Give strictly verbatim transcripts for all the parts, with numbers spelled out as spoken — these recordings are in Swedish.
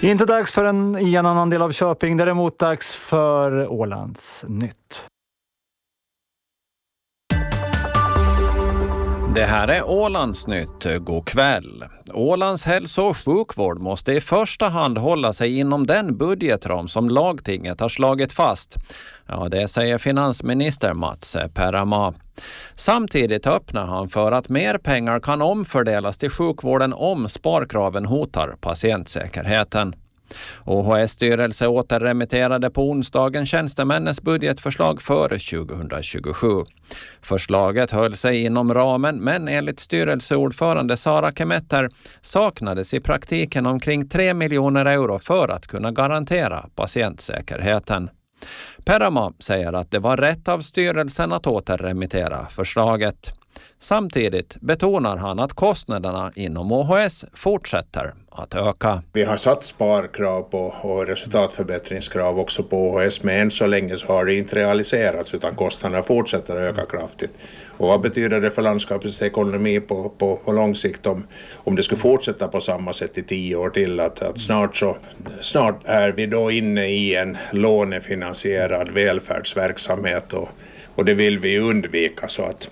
Inte dags för en i en annan del av Köping, däremot dags för Ålands nytt. Det här är Ålands nytt. God kväll. Ålands hälso- och sjukvård måste i första hand hålla sig inom den budgetram som lagtinget har slagit fast. Ja, det säger finansminister Mats Perama. Samtidigt öppnar han för att mer pengar kan omfördelas till sjukvården om sparkraven hotar patientsäkerheten. O H S-styrelse återremitterade på onsdagen tjänstemännens budgetförslag för tjugohundratjugosju. Förslaget höll sig inom ramen, men enligt styrelseordförande Sara Kemetter saknades i praktiken omkring tre miljoner euro för att kunna garantera patientsäkerheten. Perama säger att det var rätt av styrelsen att återremittera förslaget. Samtidigt betonar han att kostnaderna inom O H S fortsätter att öka. Vi har satt sparkrav på och resultatförbättringskrav också på O H S, men än så länge så har det inte realiserats utan kostnaderna fortsätter att öka kraftigt. Och vad betyder det för landskapets ekonomi på, på, på lång sikt om, om det skulle fortsätta på samma sätt i tio år till? Att, att snart, så, snart är vi då inne i en lånefinansierad välfärdsverksamhet och, och det vill vi undvika så att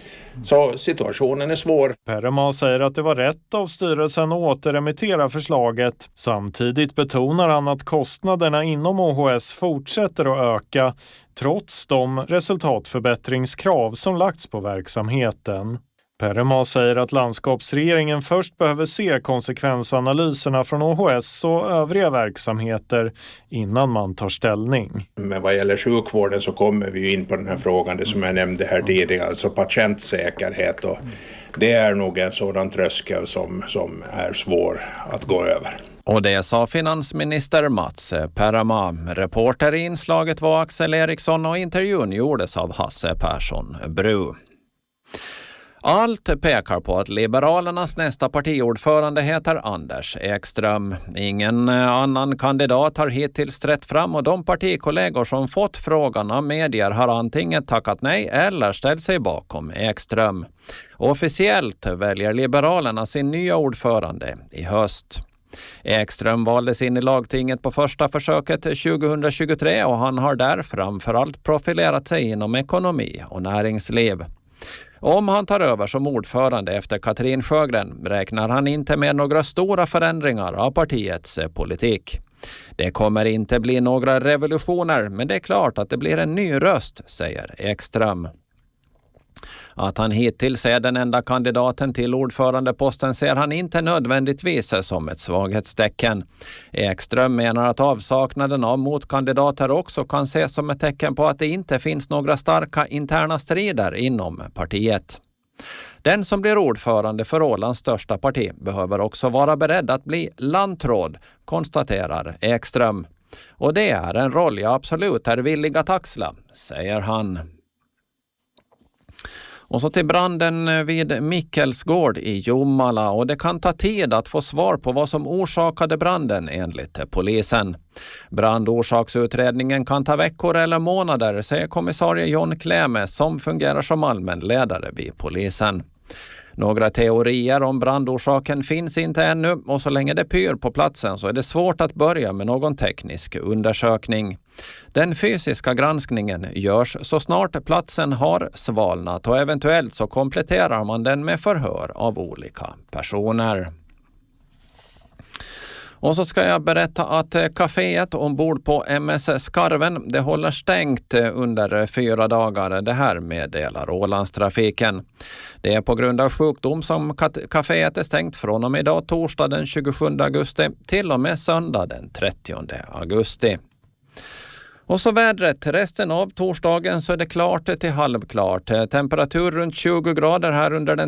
Så situationen är svår. Perama säger att det var rätt av styrelsen att återremittera förslaget. Samtidigt betonar han att kostnaderna inom O H S fortsätter att öka trots de resultatförbättringskrav som lagts på verksamheten. Perama säger att landskapsregeringen först behöver se konsekvensanalyserna från O H S och övriga verksamheter innan man tar ställning. Men vad gäller sjukvården så kommer vi in på den här frågan, det som jag nämnde här tidigare, alltså patientsäkerhet. Och det är nog en sådan tröskel som, som är svår att gå över. Och det sa finansminister Mats Perama. Reporter i inslaget var Axel Eriksson och intervjun gjordes av Hasse Persson Bru. Allt pekar på att Liberalernas nästa partiordförande heter Anders Ekström. Ingen annan kandidat har hittills trätt fram och de partikollegor som fått frågan av medier har antingen tackat nej eller ställt sig bakom Ekström. Officiellt väljer Liberalerna sin nya ordförande i höst. Ekström valdes in i lagtinget på första försöket tjugohundratjugotre och han har där framförallt profilerat sig inom ekonomi och näringsliv. Om han tar över som ordförande efter Katrin Sjögren räknar han inte med några stora förändringar av partiets politik. Det kommer inte bli några revolutioner, men det är klart att det blir en ny röst, säger Ekström. Att han hittills är den enda kandidaten till ordförandeposten ser han inte nödvändigtvis som ett svaghetstecken. Ekström menar att avsaknaden av motkandidater också kan ses som ett tecken på att det inte finns några starka interna strider inom partiet. Den som blir ordförande för Ålands största parti behöver också vara beredd att bli landråd, konstaterar Ekström. Och det är en roll jag absolut är villig att axla, säger han. Och så till branden vid Mikkelsgård i Jomala, och det kan ta tid att få svar på vad som orsakade branden enligt polisen. Brandorsakutredningen kan ta veckor eller månader, säger kommissarie John Kleme som fungerar som allmän ledare vid polisen. Några teorier om brandorsaken finns inte ännu och så länge det pyr på platsen så är det svårt att börja med någon teknisk undersökning. Den fysiska granskningen görs så snart platsen har svalnat och eventuellt så kompletterar man den med förhör av olika personer. Och så ska jag berätta att kaféet ombord på M S Skarven det håller stängt under fyra dagar. Det här meddelar Ålandstrafiken. Det är på grund av sjukdom som kaféet är stängt från och med idag torsdag den tjugosjunde augusti till och med söndag den trettionde augusti. Och så vädret. Resten av torsdagen så är det klart till halvklart. Temperatur runt tjugo grader här under den